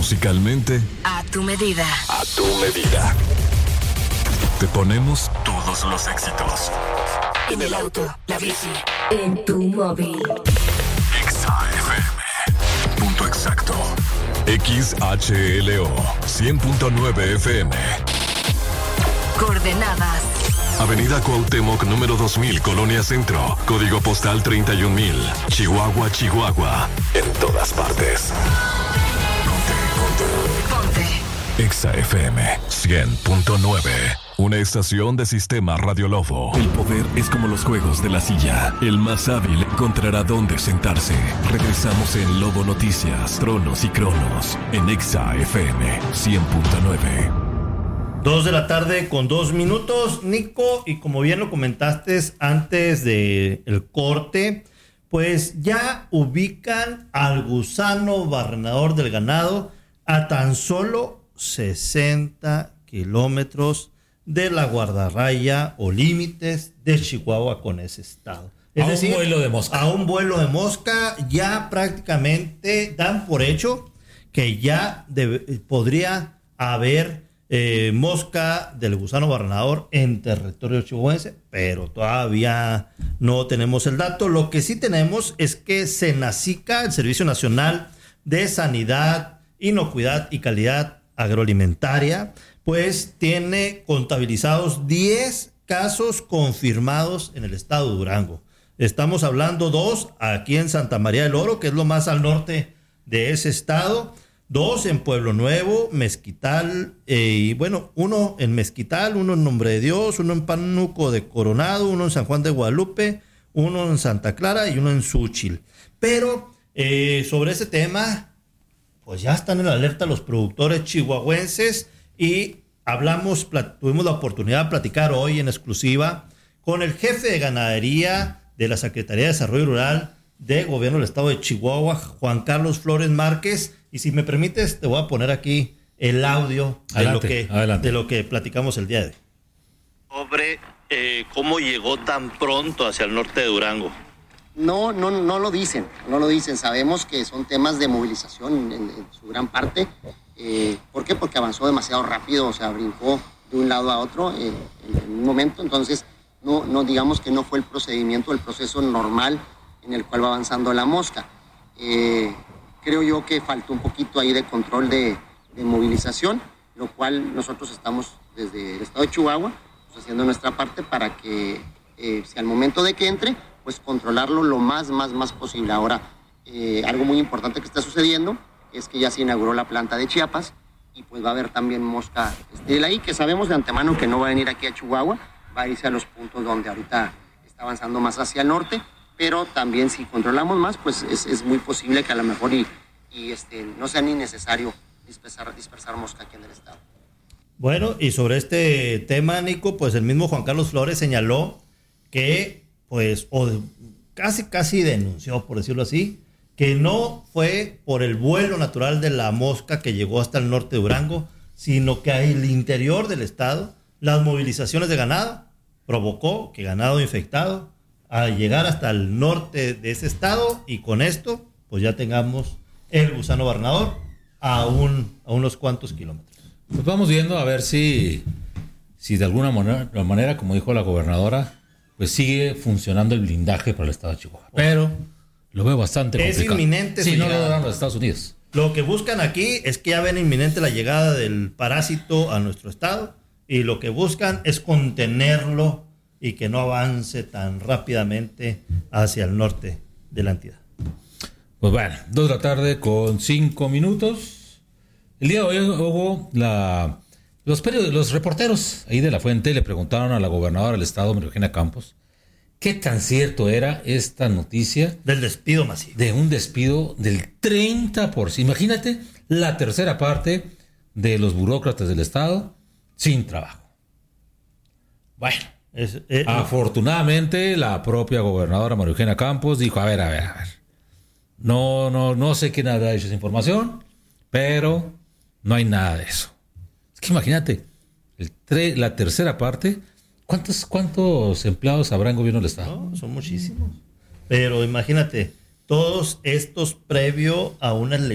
Musicalmente, a tu medida. A tu medida. Te ponemos todos los éxitos. En el auto, la bici, en tu móvil. XAFM. Punto exacto. XHLO 100.9 FM. Coordenadas: Avenida Cuauhtémoc, número 2000, Colonia Centro. Código postal 31000. Chihuahua, Chihuahua. En todas partes. Ponte. XAFM 100.9. Una estación de Sistema Radio Lobo. El poder es como los juegos de la silla. El más hábil encontrará dónde sentarse. Regresamos en Lobo Noticias, Tronos y Cronos. En XAFM 100.9. 2:02 p.m, Nico, y como bien lo comentaste antes del corte, pues ya ubican al gusano barrenador del ganado a tan solo 60 kilómetros de la guardarraya o límites de Chihuahua con ese estado. Es decir, un vuelo de mosca. A un vuelo de mosca ya prácticamente dan por hecho que ya podría haber mosca del gusano barrenador en territorio chihuahuense, pero todavía no tenemos el dato. Lo que sí tenemos es que Senacica, el Servicio Nacional de Sanidad, Inocuidad y Calidad Agroalimentaria, pues tiene contabilizados 10 casos confirmados en el estado de Durango. Estamos hablando 2 aquí en Santa María del Oro, que es lo más al norte de ese estado, 2 en Pueblo Nuevo, Mezquital, y bueno, 1 en Mezquital, 1 en Nombre de Dios, 1 en Pánuco de Coronado, 1 en San Juan de Guadalupe, 1 en Santa Clara y 1 en Xúchil. Pero sobre ese tema, pues ya están en alerta los productores chihuahuenses y tuvimos la oportunidad de platicar hoy en exclusiva con el jefe de ganadería de la Secretaría de Desarrollo Rural de Gobierno del Estado de Chihuahua, Juan Carlos Flores Márquez. Y si me permites, te voy a poner aquí el audio de lo que platicamos el día de hoy. Sobre cómo llegó tan pronto hacia el norte de Durango. No lo dicen. Sabemos que son temas de movilización en su gran parte. ¿Por qué? Porque avanzó demasiado rápido, o sea, brincó de un lado a otro en un momento. Entonces, no digamos que no fue el proceso normal en el cual va avanzando la mosca. Creo yo que faltó un poquito ahí de control de movilización, lo cual nosotros estamos desde el estado de Chihuahua pues, haciendo nuestra parte para que si al momento de que entre, pues controlarlo lo más posible. Ahora, algo muy importante que está sucediendo es que ya se inauguró la planta de Chiapas y pues va a haber también mosca estéril ahí, que sabemos de antemano que no va a venir aquí a Chihuahua, va a irse a los puntos donde ahorita está avanzando más hacia el norte, pero también si controlamos más, pues es muy posible que a lo mejor no sea ni necesario dispersar mosca aquí en el estado. Bueno, y sobre este tema, Nico, pues el mismo Juan Carlos Flores señaló que, pues, casi denunció, por decirlo así, que no fue por el vuelo natural de la mosca que llegó hasta el norte de Durango, sino que en el interior del estado, las movilizaciones de ganado provocó que ganado infectado al llegar hasta el norte de ese estado, y con esto pues ya tengamos el gusano barrenador a unos cuantos kilómetros. Pues vamos viendo a ver si de alguna manera, como dijo la gobernadora, pues sigue funcionando el blindaje para el estado de Chihuahua. Pero lo veo bastante complicado. Es inminente. Sí, no lo dan los Estados Unidos. Lo que buscan aquí es que ya ven inminente la llegada del parásito a nuestro estado, y lo que buscan es contenerlo y que no avance tan rápidamente hacia el norte de la entidad. Pues bueno, 2:05 p.m. El día de hoy, Hugo, los reporteros ahí de La Fuente le preguntaron a la gobernadora del estado, María Eugenia Campos, qué tan cierto era esta noticia del despido masivo. De un despido del 30%. Imagínate, la tercera parte de los burócratas del estado sin trabajo. Bueno, afortunadamente la propia gobernadora María Eugenia Campos dijo, a ver. No sé quién habrá hecho esa información, pero no hay nada de eso. Es que imagínate, la tercera parte, ¿cuántos empleados habrá en gobierno del estado? No, son muchísimos. Pero imagínate, todos estos previo a una